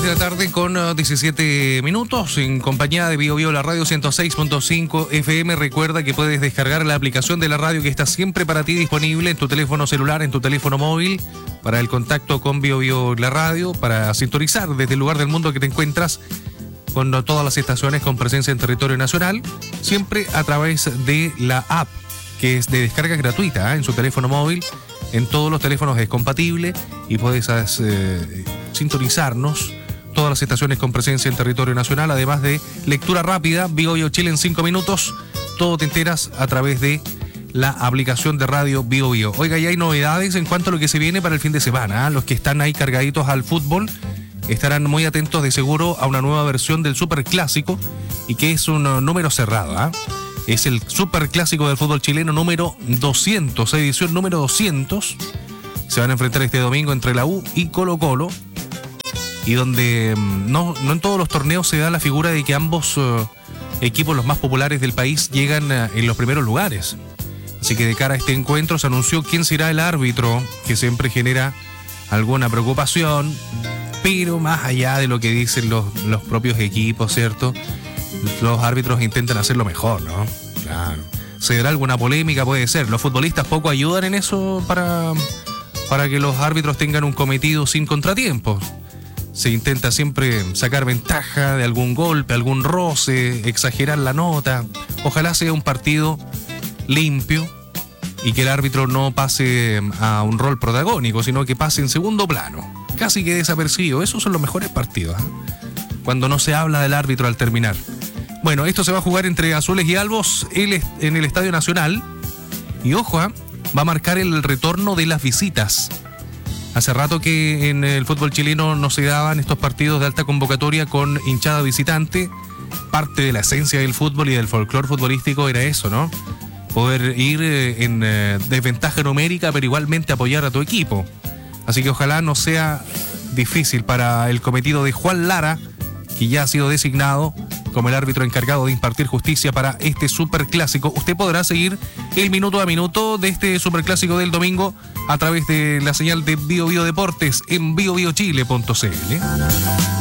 3 de la tarde con 17 minutos en compañía de Bio Bio, la radio 106.5 FM. Recuerda que puedes descargar la aplicación de la radio que está siempre para ti disponible en tu teléfono celular, en tu teléfono móvil, para el contacto con Bio Bio, la radio, para sintonizar desde el lugar del mundo que te encuentras con todas las estaciones con presencia en territorio nacional, siempre a través de la app, que es de descarga gratuita, en su teléfono móvil. En todos los teléfonos es compatible y puedes sintonizarnos todas las estaciones con presencia en territorio nacional, además de lectura rápida, Bio Bio Chile en 5 minutos. Todo te enteras a través de la aplicación de radio Bio Bio. Oiga, ya hay novedades en cuanto a lo que se viene para el fin de semana. Los que están ahí cargaditos al fútbol estarán muy atentos de seguro a una nueva versión del Superclásico, y que es un número cerrado. Es el Superclásico del fútbol chileno número 200, edición número 200. Se van a enfrentar este domingo entre la U y Colo-Colo, y donde no en todos los torneos se da la figura de que ambos equipos, los más populares del país, llegan en los primeros lugares. Así que de cara a este encuentro se anunció quién será el árbitro, que siempre genera alguna preocupación, pero más allá de lo que dicen los propios equipos, ¿cierto? Los árbitros intentan hacerlo mejor, ¿no? Claro. ¿Se dará alguna polémica? Puede ser. Los futbolistas poco ayudan en eso para que los árbitros tengan un cometido sin contratiempos. Se intenta siempre sacar ventaja de algún golpe, algún roce, exagerar la nota. Ojalá sea un partido limpio y que el árbitro no pase a un rol protagónico, sino que pase en segundo plano, casi que desapercibido. Esos son los mejores partidos, cuando no se habla del árbitro al terminar. Bueno, esto se va a jugar entre Azules y Albos en el Estadio Nacional. Y ojo, va a marcar el retorno de las visitas. Hace rato que en el fútbol chileno no se daban estos partidos de alta convocatoria con hinchada visitante. Parte de la esencia del fútbol y del folclore futbolístico era eso, ¿no? Poder ir en desventaja numérica, pero igualmente apoyar a tu equipo. Así que ojalá no sea difícil para el cometido de Juan Lara, que ya ha sido designado como el árbitro encargado de impartir justicia para este Superclásico. Usted podrá seguir el minuto a minuto de este Superclásico del domingo a través de la señal de Bio Bio Deportes en biobiochile.cl.